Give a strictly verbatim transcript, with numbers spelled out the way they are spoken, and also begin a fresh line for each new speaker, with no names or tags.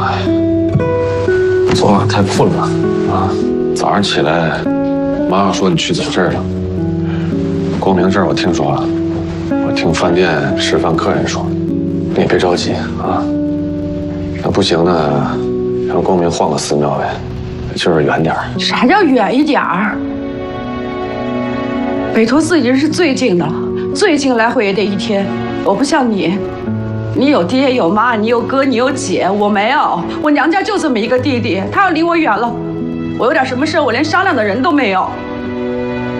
哎，昨晚太困了啊，早上起来，妈妈说你去走这儿了。光明这儿我听说了，我听饭店吃饭客人说，你也别着急啊。那不行呢，让光明换个寺庙呗，就是远点儿。
啥叫远一点儿？北投寺已经是最近的了，最近来回也得一天。我不像你。 你有爹有妈，你有哥，你有姐，我没有。我娘家就这么一个弟弟，他要离我远了，我有点什么事，我连商量的人都没有。